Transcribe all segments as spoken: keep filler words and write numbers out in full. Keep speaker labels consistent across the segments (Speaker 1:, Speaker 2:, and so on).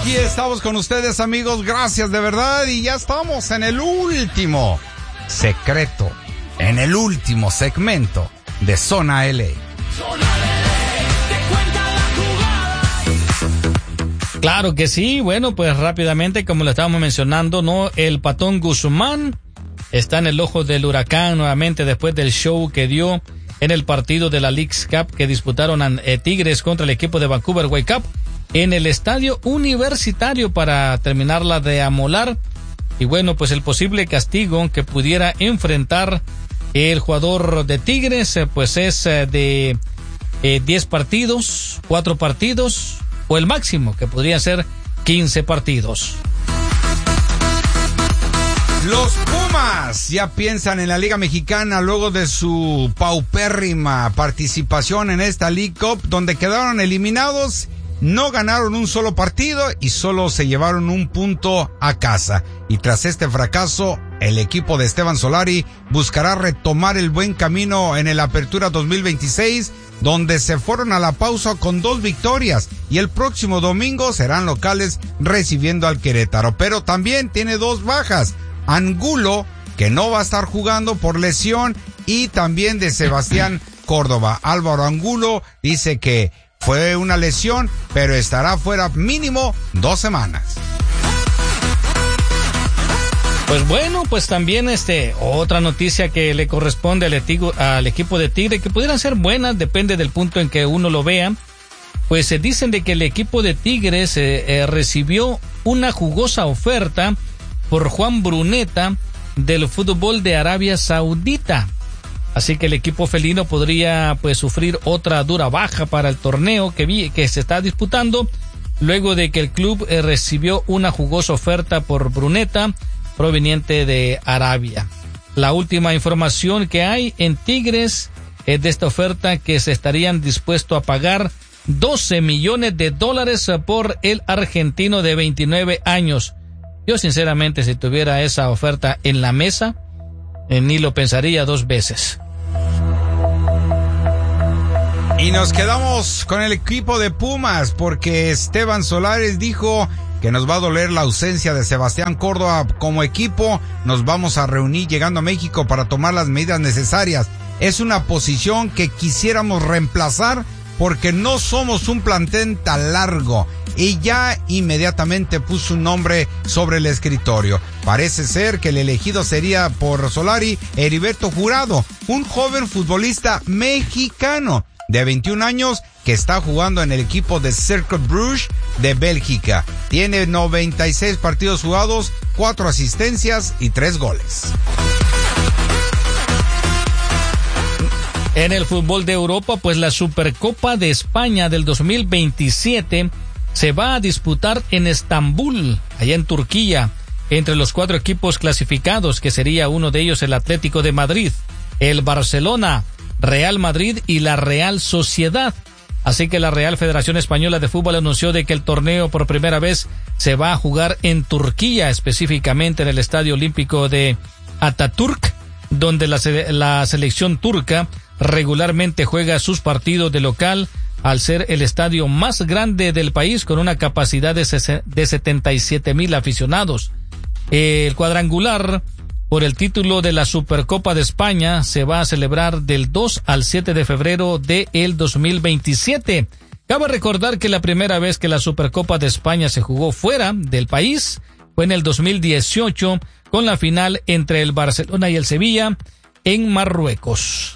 Speaker 1: Aquí estamos con ustedes, amigos, gracias de verdad, y ya estamos en el último secreto, en el último segmento de Zona L A. Zona
Speaker 2: Claro que sí. Bueno, pues rápidamente, como lo estábamos mencionando, ¿no? El Patón Guzmán está en el ojo del huracán nuevamente después del show que dio en el partido de la Leagues Cup que disputaron eh, Tigres contra el equipo de Vancouver Whitecaps en el estadio universitario para terminarla de amolar. Y bueno, pues el posible castigo que pudiera enfrentar el jugador de Tigres, eh, pues es eh, de eh, diez partidos, cuatro partidos, o el máximo, que podría ser quince partidos.
Speaker 1: Los Pumas ya piensan en la Liga Mexicana luego de su paupérrima participación en esta League Cup, donde quedaron eliminados, no ganaron un solo partido y solo se llevaron un punto a casa. Y tras este fracaso, el equipo de Esteban Solari buscará retomar el buen camino en el Apertura dos mil veintiséis, donde se fueron a la pausa con dos victorias, y el próximo domingo serán locales recibiendo al Querétaro. Pero también tiene dos bajas: Angulo, que no va a estar jugando por lesión, y también de Sebastián Córdoba. Álvaro Angulo dice que fue una lesión, pero estará fuera mínimo dos semanas.
Speaker 2: Pues bueno, pues también este otra noticia que le corresponde al, etigo, al equipo de Tigre, que pudieran ser buenas, depende del punto en que uno lo vea. Pues se dicen de que el equipo de Tigres eh, eh, recibió una jugosa oferta por Juan Bruneta del fútbol de Arabia Saudita. Así que el equipo felino podría pues sufrir otra dura baja para el torneo que, vi, que se está disputando, luego de que el club eh, recibió una jugosa oferta por Bruneta proveniente de Arabia. La última información que hay en Tigres es de esta oferta, que se estarían dispuestos a pagar doce millones de dólares por el argentino de veintinueve años. Yo sinceramente, si tuviera esa oferta en la mesa, eh, ni lo pensaría dos veces.
Speaker 1: Y nos quedamos con el equipo de Pumas, porque Esteban Solari dijo que nos va a doler la ausencia de Sebastián Córdoba. Como equipo nos vamos a reunir llegando a México para tomar las medidas necesarias. Es una posición que quisiéramos reemplazar porque no somos un plantel tan largo. Y ya inmediatamente puso un nombre sobre el escritorio. Parece ser que el elegido sería por Solari Heriberto Jurado, un joven futbolista mexicano de veintiún años que está jugando en el equipo de Cercle Bruges de Bélgica. Tiene noventa y seis partidos jugados, cuatro asistencias y tres goles.
Speaker 2: En el fútbol de Europa, pues la Supercopa de España del dos mil veintisiete se va a disputar en Estambul, allá en Turquía, entre los cuatro equipos clasificados, que sería uno de ellos el Atlético de Madrid, el Barcelona, Real Madrid y la Real Sociedad. Así que la Real Federación Española de Fútbol anunció de que el torneo por primera vez se va a jugar en Turquía, específicamente en el Estadio Olímpico de Atatürk, donde la, la selección turca regularmente juega sus partidos de local, al ser el estadio más grande del país, con una capacidad de, de setenta y siete mil aficionados. El cuadrangular por el título de la Supercopa de España se va a celebrar del dos al siete de febrero del dos mil veintisiete. Cabe recordar que la primera vez que la Supercopa de España se jugó fuera del país fue en el dos mil dieciocho, con la final entre el Barcelona y el Sevilla en Marruecos.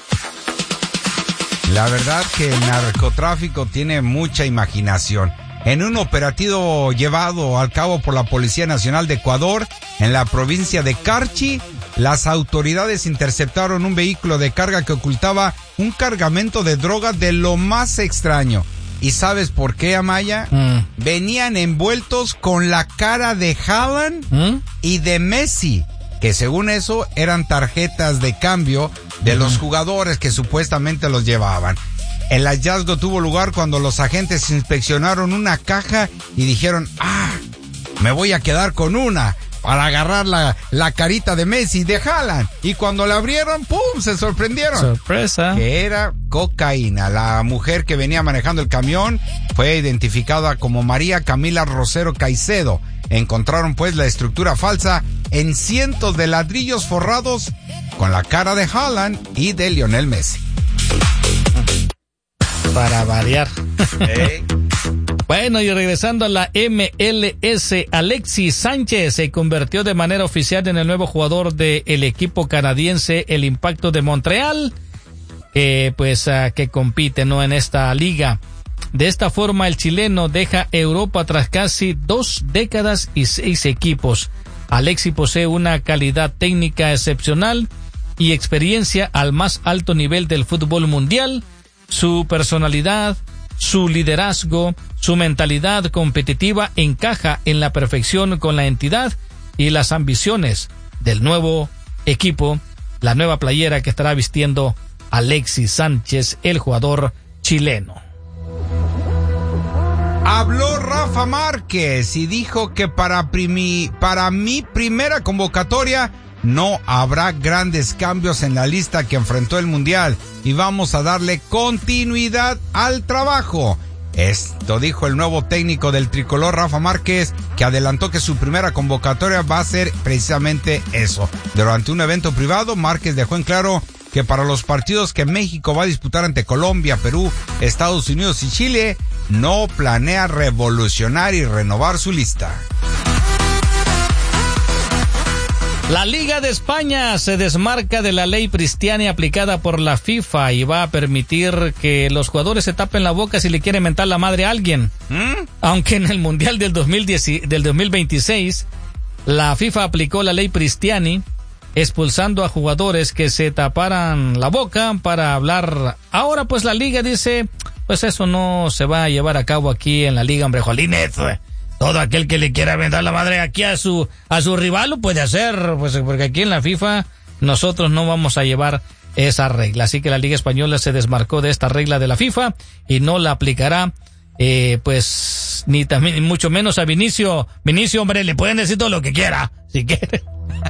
Speaker 1: La verdad que el narcotráfico tiene mucha imaginación. En un operativo llevado a cabo por la Policía Nacional de Ecuador, en la provincia de Carchi, las autoridades interceptaron un vehículo de carga que ocultaba un cargamento de droga de lo más extraño. ¿Y sabes por qué, Amaya? Mm. Venían envueltos con la cara de Haaland mm. y de Messi, que según eso eran tarjetas de cambio de mm. los jugadores que supuestamente los llevaban. El hallazgo tuvo lugar cuando los agentes inspeccionaron una caja y dijeron, ah, me voy a quedar con una. para agarrar la, la carita de Messi, de Haaland. Y cuando la abrieron, ¡pum!, se sorprendieron.
Speaker 2: Sorpresa.
Speaker 1: Que era cocaína. La mujer que venía manejando el camión fue identificada como María Camila Rosero Caicedo. Encontraron pues la estructura falsa en cientos de ladrillos forrados con la cara de Haaland y de Lionel Messi.
Speaker 2: Para variar.
Speaker 1: ¿Eh?
Speaker 2: Bueno, y regresando a la M L S, Alexis Sánchez se convirtió de manera oficial en el nuevo jugador del equipo canadiense, el Impacto de Montreal, que pues uh, que compite, ¿no?, en esta liga. De esta forma, el chileno deja Europa tras casi dos décadas y seis equipos. Alexis posee una calidad técnica excepcional y experiencia al más alto nivel del fútbol mundial. Su personalidad, su liderazgo, su mentalidad competitiva encaja en la perfección con la entidad y las ambiciones del nuevo equipo, la nueva playera que estará vistiendo Alexis Sánchez, el jugador chileno.
Speaker 1: Habló Rafa Márquez y dijo que para, primi, para mi primera convocatoria no habrá grandes cambios en la lista que enfrentó el Mundial y vamos a darle continuidad al trabajo. Esto dijo el nuevo técnico del tricolor, Rafa Márquez, que adelantó que su primera convocatoria va a ser precisamente eso. Durante un evento privado, Márquez dejó en claro que para los partidos que México va a disputar ante Colombia, Perú, Estados Unidos y Chile, no planea revolucionar y renovar su lista.
Speaker 2: La Liga de España se desmarca de la ley Cristiani aplicada por la FIFA y va a permitir que los jugadores se tapen la boca si le quieren mentar la madre a alguien. ¿Mm? Aunque en el Mundial del, dos mil diez, del dos mil veintiséis, la FIFA aplicó la ley Cristiani, expulsando a jugadores que se taparan la boca para hablar. Ahora pues la liga dice, pues eso no se va a llevar a cabo aquí en la liga, hombre, Jolines. Todo aquel que le quiera vender la madre aquí a su a su rival lo puede hacer, pues porque aquí en la FIFA nosotros no vamos a llevar esa regla. Así que la Liga Española se desmarcó de esta regla de la FIFA y no la aplicará, eh, pues ni también ni mucho menos a Vinicio. Vinicio, hombre, le pueden decir todo lo que quiera, si quiere.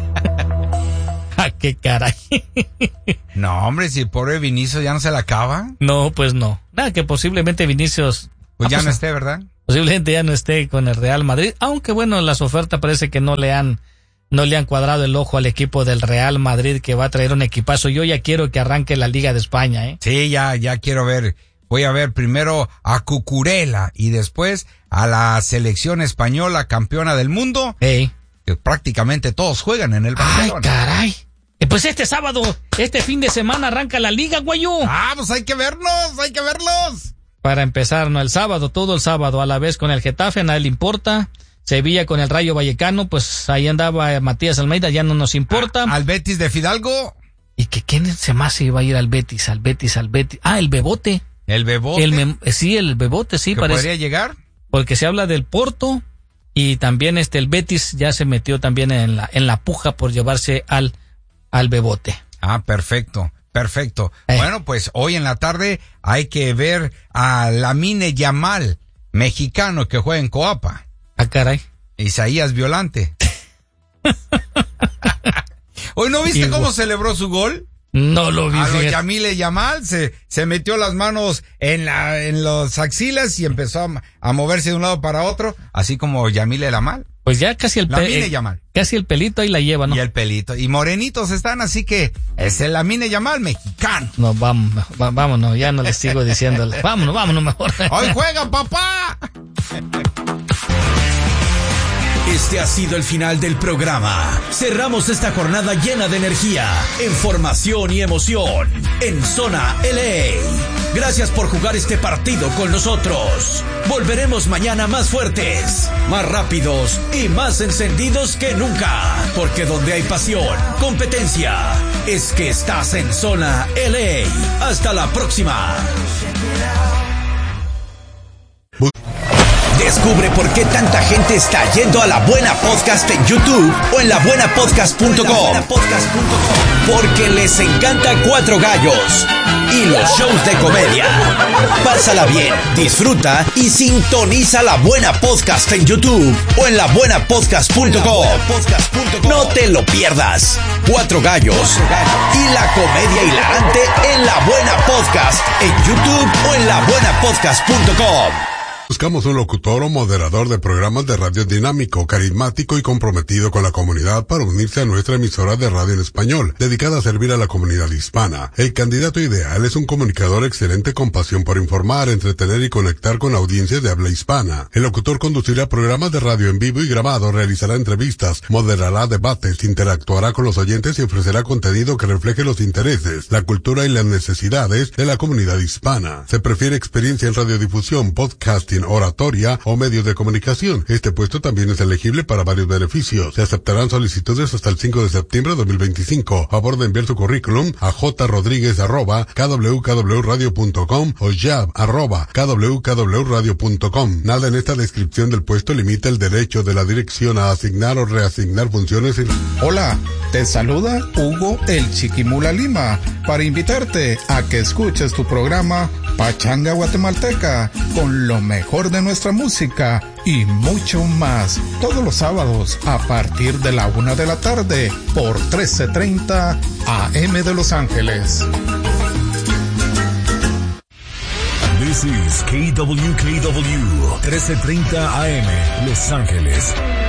Speaker 2: ¿A qué caray?
Speaker 1: No, hombre, si el pobre Vinicio ya no se la acaba.
Speaker 2: No, pues no. Nada, que posiblemente Vinicius
Speaker 1: pues ya
Speaker 2: pues,
Speaker 1: no esté, ¿verdad?
Speaker 2: Posiblemente ya no esté con el Real Madrid, aunque bueno, las ofertas parece que no le han no le han cuadrado el ojo al equipo del Real Madrid, que va a traer un equipazo. Yo ya quiero que arranque la Liga de España, ¿eh?
Speaker 1: Sí, ya ya quiero ver. Voy a ver primero a Cucurella y después a la selección española campeona del mundo.
Speaker 2: Hey.
Speaker 1: Que prácticamente todos juegan en el Barcelona.
Speaker 2: Ay, caray. Pues este sábado, este fin de semana arranca la Liga, guayo.
Speaker 1: Ah, pues hay que verlos, hay que verlos.
Speaker 2: Para empezar, ¿no? El sábado, todo el sábado, a la vez con el Getafe, a nadie le importa. Sevilla con el Rayo Vallecano, pues ahí andaba Matías Almeida, ya no nos importa.
Speaker 1: ¿Al Betis de Fidalgo?
Speaker 2: ¿Y que quién se más iba a ir al Betis, al Betis, al Betis? Ah, el Bebote.
Speaker 1: ¿El Bebote?
Speaker 2: El mem- sí, el Bebote, sí,
Speaker 1: ¿Que
Speaker 2: parece.
Speaker 1: podría llegar?
Speaker 2: Porque se habla del Porto y también este, el Betis ya se metió también en la, en la puja por llevarse al, al Bebote.
Speaker 1: Ah, perfecto. Perfecto. Eh. Bueno, pues hoy en la tarde hay que ver a Lamine Yamal, mexicano que juega en Coapa.
Speaker 2: Ah, caray.
Speaker 1: Isaías Violante. ¿Hoy no viste Igual. cómo celebró su gol?
Speaker 2: No lo vi.
Speaker 1: A lo Yamile Yamal se, se metió las manos en la, en los axilas y empezó a, a moverse de un lado para otro, así como Yamile Yamal.
Speaker 2: Pues ya casi el, pe-
Speaker 1: eh,
Speaker 2: casi el pelito ahí la lleva, ¿no?
Speaker 1: Y el pelito. Y morenitos están, así que es el Lamine Yamal mexicano.
Speaker 2: No, vamos, va, vámonos, ya no les sigo diciéndole. Vámonos, vámonos mejor.
Speaker 1: ¡Hoy juega, papá!
Speaker 3: Este ha sido el final del programa. Cerramos esta jornada llena de energía, información y emoción en Zona L A. Gracias por jugar este partido con nosotros. Volveremos mañana más fuertes, más rápidos y más encendidos que nunca. Porque donde hay pasión, competencia, es que estás en Zona L A. Hasta la próxima. Descubre por qué tanta gente está yendo a La Buena Podcast en YouTube o en la buena podcast punto com. Porque les encanta Cuatro Gallos y los shows de comedia. Pásala bien, disfruta y sintoniza La Buena Podcast en YouTube o en la buena podcast punto com. No te lo pierdas. Cuatro Gallos y la comedia hilarante en La Buena Podcast en YouTube o en la buena podcast punto com.
Speaker 4: Buscamos un locutor o moderador de programas de radio dinámico, carismático y comprometido con la comunidad para unirse a nuestra emisora de radio en español, dedicada a servir a la comunidad hispana. El candidato ideal es un comunicador excelente con pasión por informar, entretener y conectar con audiencias de habla hispana. El locutor conducirá programas de radio en vivo y grabado, realizará entrevistas, moderará debates, interactuará con los oyentes y ofrecerá contenido que refleje los intereses, la cultura y las necesidades de la comunidad hispana. Se prefiere experiencia en radiodifusión, podcasting, oratoria o medios de comunicación. Este puesto también es elegible para varios beneficios. Se aceptarán solicitudes hasta el cinco de septiembre de dos mil veinticinco. Favor de enviar su currículum a jrodríguez arroba k w k w radio punto com o jab arroba k w k w radio punto com. Nada en esta descripción del puesto limita el derecho de la dirección a asignar o reasignar funciones. En...
Speaker 5: Hola, te saluda Hugo el Chiquimula Lima para invitarte a que escuches tu programa Pachanga Guatemalteca con lo mejor de nuestra música y mucho más, todos los sábados a partir de la una de la tarde por trece treinta A M de Los Ángeles.
Speaker 6: This is K W K W trece treinta A M Los Ángeles.